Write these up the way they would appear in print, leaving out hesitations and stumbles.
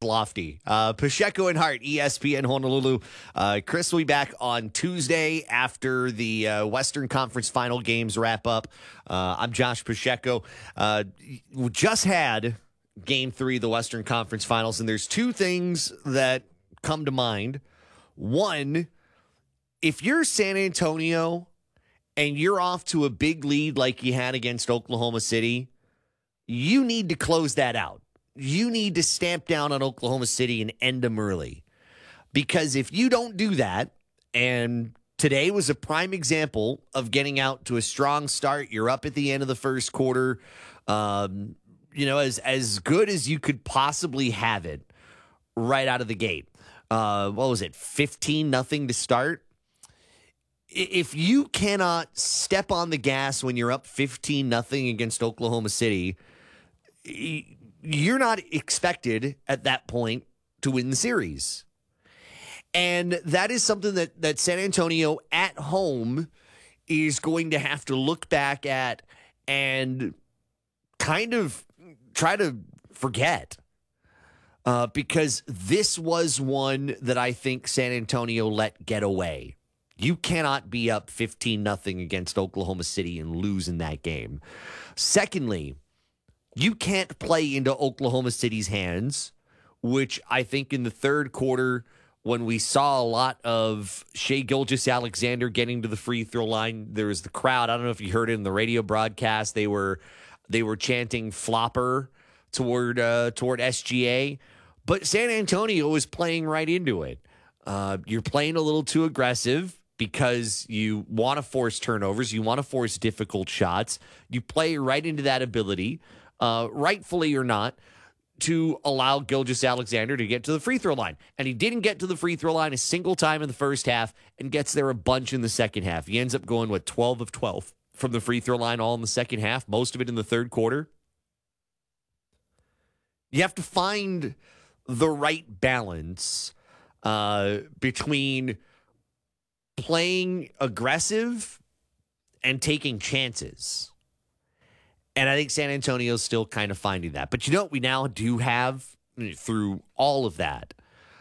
lofty. Pacheco and Hart, ESPN Honolulu. Chris will be back on Tuesday after the Western Conference final games wrap up. I'm Josh Pacheco. We just had Game 3 of the Western Conference Finals, and there's two things that come to mind. One, if you're San Antonio and you're off to a big lead like you had against Oklahoma City, you need to close that out. You need to stamp down on Oklahoma City and end them early. Because if you don't do that, and today was a prime example of getting out to a strong start, you're up at the end of the first quarter, as good as you could possibly have it right out of the gate. What was it, 15-0 to start? If you cannot step on the gas when you're up 15-0 against Oklahoma City, you're not expected at that point to win the series. And that is something that San Antonio at home is going to have to look back at and kind of try to forget. Because this was one that I think San Antonio let get away. You cannot be up 15-0 against Oklahoma City and lose in that game. Secondly, you can't play into Oklahoma City's hands, which I think in the third quarter, when we saw a lot of Shai Gilgeous-Alexander getting to the free throw line, there was the crowd. I don't know if you heard it in the radio broadcast. They were chanting flopper toward SGA, but San Antonio was playing right into it. You're playing a little too aggressive because you want to force turnovers. You want to force difficult shots. You play right into that ability, rightfully or not, to allow Gilgeous-Alexander to get to the free throw line. And he didn't get to the free throw line a single time in the first half and gets there a bunch in the second half. He ends up going, 12 of 12 from the free throw line all in the second half, most of it in the third quarter. You have to find the right balance between playing aggressive and taking chances. And I think San Antonio's still kind of finding that. But you know what we now do have through all of that?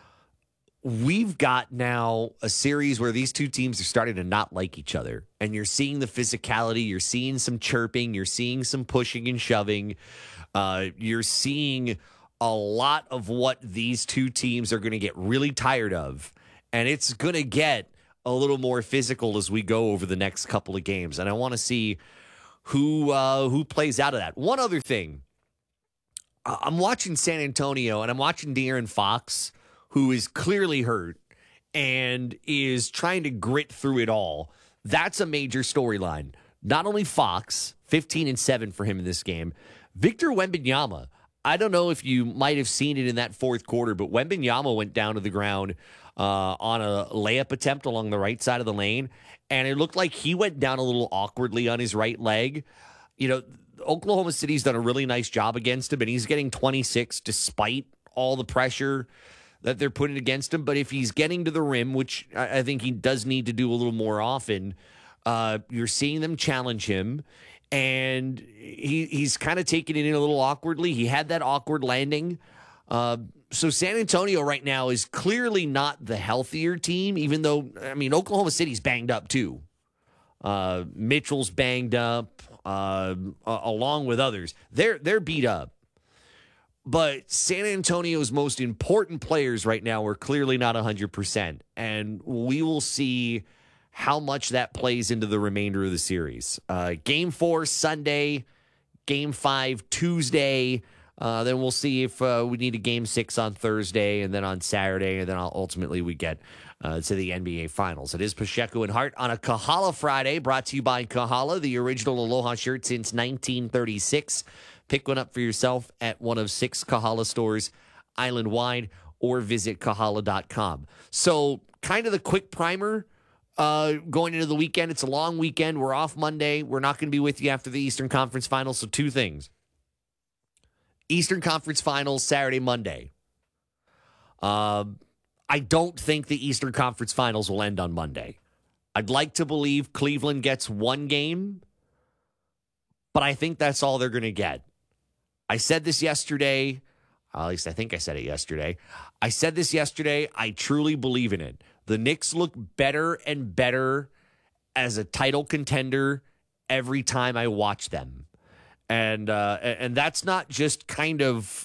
We've got now a series where these two teams are starting to not like each other. And you're seeing the physicality. You're seeing some chirping. You're seeing some pushing and shoving. You're seeing a lot of what these two teams are going to get really tired of. And it's going to get a little more physical as we go over the next couple of games. And I want to see who plays out of that. One other thing, I'm watching San Antonio and I'm watching De'Aaron Fox, who is clearly hurt and is trying to grit through it all. That's a major storyline. Not only Fox, 15-7 for him in this game. Victor Wembanyama, I don't know if you might have seen it in that fourth quarter, but Wembanyama went down to the ground on a layup attempt along the right side of the lane, and it looked like he went down a little awkwardly on his right leg. You know, Oklahoma City's done a really nice job against him, and he's getting 26 despite all the pressure that they're putting against him. But if he's getting to the rim, which I think he does need to do a little more often, you're seeing them challenge him, and he's kind of taking it in a little awkwardly. He had that awkward landing. So San Antonio right now is clearly not the healthier team, even though, Oklahoma City's banged up too. Mitchell's banged up, along with others. They're beat up. But San Antonio's most important players right now are clearly not 100%. And we will see how much that plays into the remainder of the series. Game 4 Sunday, Game 5 Tuesday. Then we'll see if we need a Game 6 on Thursday, and then on Saturday, and then ultimately we get to the NBA Finals. It is Pacheco and Hart on a Kahala Friday, brought to you by Kahala, the original Aloha shirt since 1936. Pick one up for yourself at one of 6 Kahala stores island-wide, or visit kahala.com. So kind of the quick primer going into the weekend. It's a long weekend. We're off Monday. We're not going to be with you after the Eastern Conference Finals, so two things. Eastern Conference Finals, Saturday, Monday. I don't think the Eastern Conference Finals will end on Monday. I'd like to believe Cleveland gets one game, but I think that's all they're going to get. I said this yesterday. At least I think I said it yesterday. I said this yesterday. I truly believe in it. The Knicks look better and better as a title contender every time I watch them. And that's not just kind of,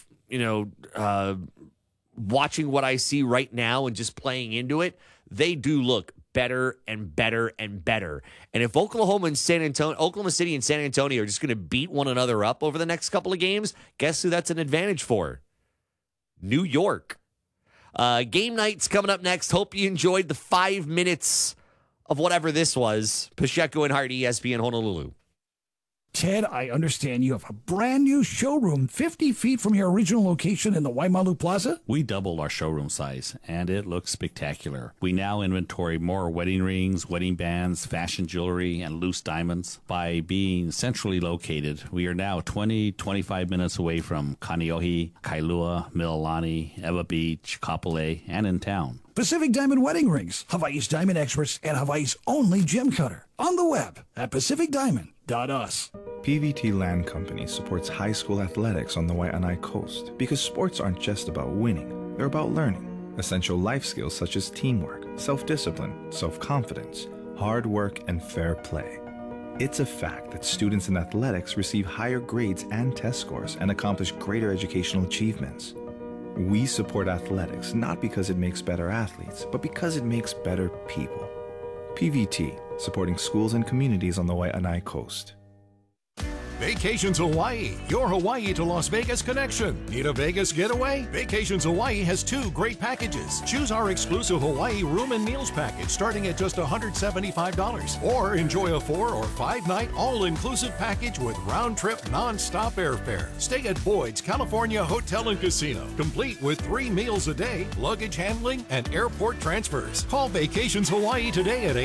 watching what I see right now and just playing into it. They do look better and better and better. And if Oklahoma City and San Antonio are just going to beat one another up over the next couple of games, guess who that's an advantage for? New York. Game night's coming up next. Hope you enjoyed the 5 minutes of whatever this was. Pacheco and Hart, ESPN Honolulu. Ted, I understand you have a brand new showroom 50 feet from your original location in the Waimalu Plaza? We doubled our showroom size, and it looks spectacular. We now inventory more wedding rings, wedding bands, fashion jewelry, and loose diamonds. By being centrally located, we are now 25 minutes away from Kaneohe, Kailua, Mililani, Ewa Beach, Kapolei, and in town. Pacific Diamond Wedding Rings, Hawaii's diamond experts and Hawaii's only gem cutter. On the web at pacificdiamond.us. PVT Land Company supports high school athletics on the Waianae Coast because sports aren't just about winning, they're about learning. Essential life skills such as teamwork, self-discipline, self-confidence, hard work, and fair play. It's a fact that students in athletics receive higher grades and test scores and accomplish greater educational achievements. We support athletics not because it makes better athletes, but because it makes better people. PVT, supporting schools and communities on the Waianae Coast. Vacations Hawaii, your Hawaii to Las Vegas connection. Need a Vegas getaway? Vacations Hawaii has 2 great packages. Choose our exclusive Hawaii room and meals package starting at just $175. Or enjoy a 4 or 5 night all-inclusive package with round-trip non-stop airfare. Stay at Boyd's California Hotel and Casino, complete with 3 meals a day, luggage handling, and airport transfers. Call Vacations Hawaii today at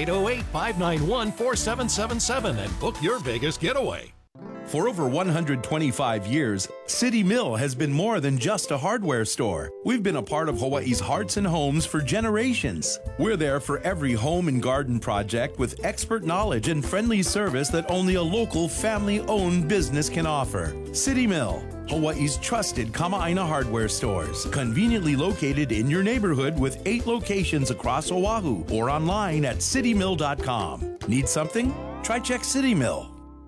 808-591-4777 and book your Vegas getaway. For over 125 years, City Mill has been more than just a hardware store. We've been a part of Hawaii's hearts and homes for generations. We're there for every home and garden project with expert knowledge and friendly service that only a local family-owned business can offer. City Mill, Hawaii's trusted Kama'aina hardware stores, conveniently located in your neighborhood with 8 locations across Oahu or online at citymill.com. Need something? Try check City Mill.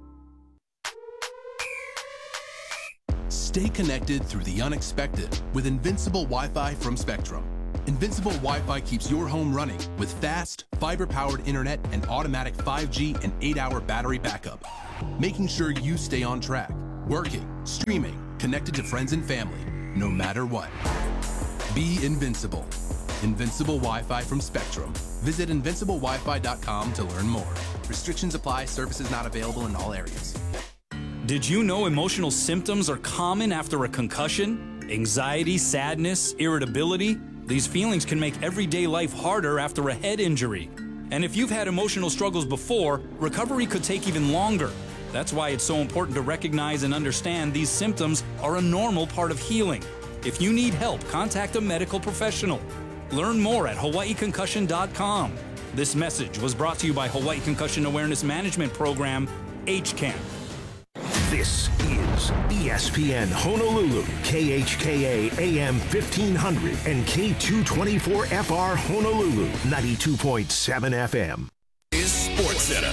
Stay connected through the unexpected with Invincible Wi-Fi from Spectrum. Invincible Wi-Fi keeps your home running with fast, fiber-powered internet and automatic 5G and 8-hour battery backup, making sure you stay on track, working, streaming, connected to friends and family, no matter what. Be invincible. Invincible Wi-Fi from Spectrum. Visit invinciblewifi.com to learn more. Restrictions apply. Services not available in all areas. Did you know emotional symptoms are common after a concussion? Anxiety, sadness, irritability? These feelings can make everyday life harder after a head injury. And if you've had emotional struggles before, recovery could take even longer. That's why it's so important to recognize and understand these symptoms are a normal part of healing. If you need help, contact a medical professional. Learn more at hawaiiconcussion.com. This message was brought to you by Hawaii Concussion Awareness Management Program, HCAM. This is ESPN Honolulu, KHKA AM 1500 and K224FR Honolulu, 92.7 FM. Is Sports Center.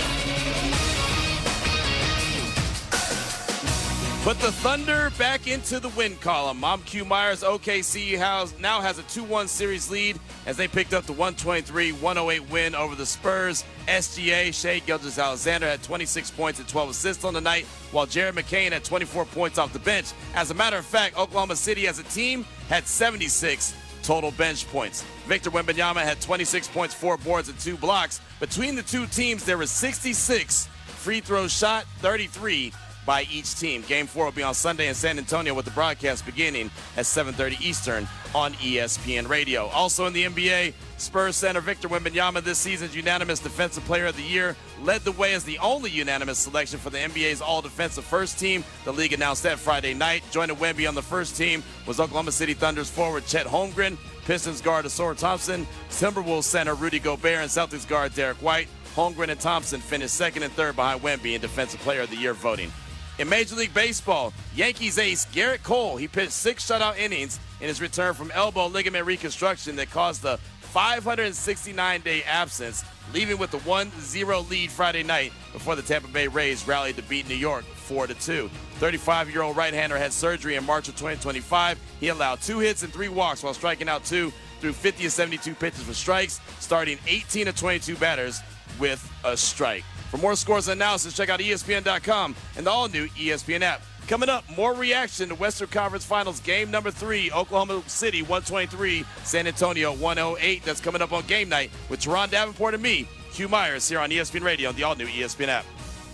Put the Thunder back into the win column. Mom Q Myers OKC now has a 2-1 series lead as they picked up the 123-108 win over the Spurs. SGA, Shai Gilgeous-Alexander had 26 points and 12 assists on the night, while Jared McCain had 24 points off the bench. As a matter of fact, Oklahoma City as a team had 76 total bench points. Victor Wembanyama had 26 points, 4 boards, and 2 blocks. Between the two teams, there were 66 free throws shot, 33 by each team. Game 4 will be on Sunday in San Antonio with the broadcast beginning at 7:30 Eastern on ESPN Radio. Also in the NBA, Spurs center Victor Wembanyama, this season's unanimous Defensive Player of the Year, led the way as the only unanimous selection for the NBA's All-Defensive First Team. The league announced that Friday night. Joining Wemby on the first team was Oklahoma City Thunder's forward Chet Holmgren, Pistons guard Ausar Thompson, Timberwolves center Rudy Gobert, and Celtics guard Derek White. Holmgren and Thompson finished second and third behind Wemby in Defensive Player of the Year voting. In Major League Baseball, Yankees ace Garrett Cole, he pitched 6 shutout innings in his return from elbow ligament reconstruction that caused the 569-day absence, leaving with the 1-0 lead Friday night before the Tampa Bay Rays rallied to beat New York 4-2. 35-year-old right-hander had surgery in March of 2025. He allowed 2 hits and 3 walks while striking out 2 through 50 of 72 pitches for strikes, starting 18 of 22 batters with a strike. For more scores and analysis, check out ESPN.com and the all-new ESPN app. Coming up, more reaction to Western Conference Finals game number 3, Oklahoma City 123, San Antonio 108. That's coming up on game night with Teron Davenport and me, Hugh Myers, here on ESPN Radio on the all-new ESPN app.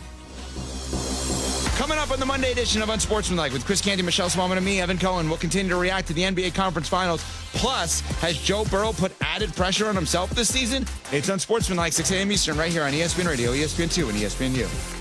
Coming up on the Monday edition of Unsportsmanlike with Chris Canty, Michelle Smallman, and me, Evan Cohen. We'll continue to react to the NBA Conference Finals. Plus, has Joe Burrow put added pressure on himself this season? It's Unsportsmanlike, 6 a.m. Eastern, right here on ESPN Radio, ESPN2, and ESPNU.